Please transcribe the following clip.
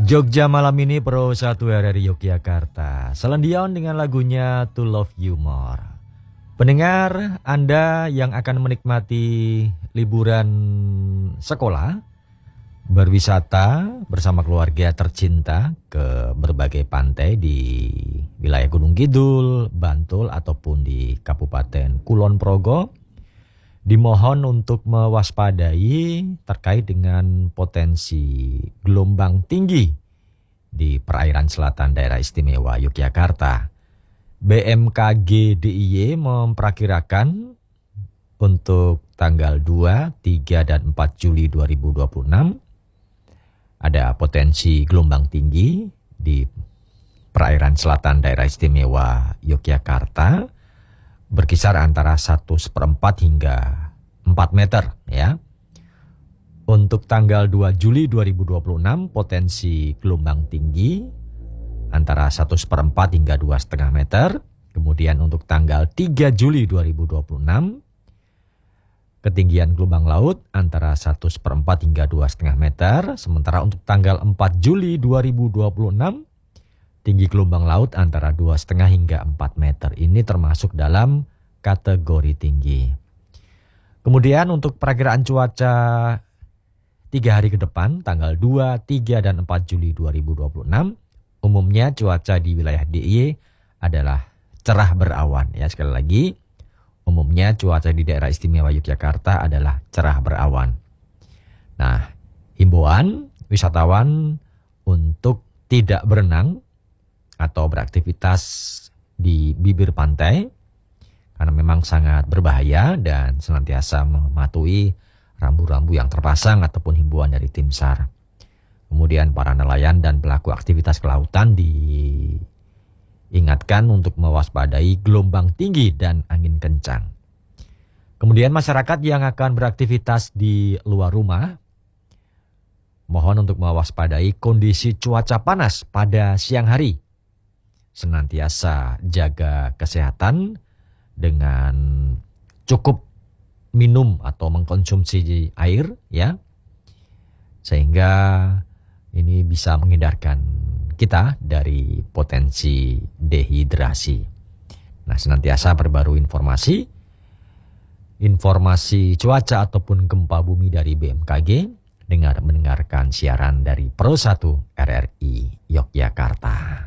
Jogja malam ini Pro 1 RRI Yogyakarta. Selendion dengan lagunya To Love You More. Pendengar, Anda yang akan menikmati liburan sekolah, berwisata bersama keluarga tercinta ke berbagai pantai di wilayah Gunung Kidul, Bantul ataupun di Kabupaten Kulon Progo, dimohon untuk mewaspadai terkait dengan potensi gelombang tinggi di perairan selatan daerah istimewa Yogyakarta. BMKG DIY memperkirakan untuk tanggal 2, 3, dan 4 Juli 2026 ada potensi gelombang tinggi di perairan selatan daerah istimewa Yogyakarta berkisar antara 1/4 hingga 4 meter ya. Untuk tanggal 2 Juli 2026 potensi gelombang tinggi antara 1/4 hingga 2,5 meter. Kemudian untuk tanggal 3 Juli 2026 ketinggian gelombang laut antara 1/4 hingga 2,5 meter. Sementara untuk tanggal 4 Juli 2026 tinggi gelombang laut antara 2,5 hingga 4 meter. Ini termasuk dalam kategori tinggi. Kemudian untuk perakiraan cuaca 3 hari ke depan, tanggal 2, 3, dan 4 Juli 2026, umumnya cuaca di wilayah DIY adalah cerah berawan. Ya, sekali lagi, umumnya cuaca di daerah istimewa Yogyakarta adalah cerah berawan. Nah, himbauan wisatawan untuk tidak berenang atau beraktivitas di bibir pantai karena memang sangat berbahaya dan senantiasa mematuhi rambu-rambu yang terpasang ataupun himbauan dari tim SAR. Kemudian para nelayan dan pelaku aktivitas kelautan diingatkan untuk mewaspadai gelombang tinggi dan angin kencang. Kemudian masyarakat yang akan beraktivitas di luar rumah mohon untuk mewaspadai kondisi cuaca panas pada siang hari. Senantiasa jaga kesehatan dengan cukup minum atau mengkonsumsi air ya. Sehingga ini bisa menghindarkan kita dari potensi dehidrasi. Nah, senantiasa perbarui informasi cuaca ataupun gempa bumi dari BMKG dengan mendengarkan siaran dari Pro 1 RRI Yogyakarta.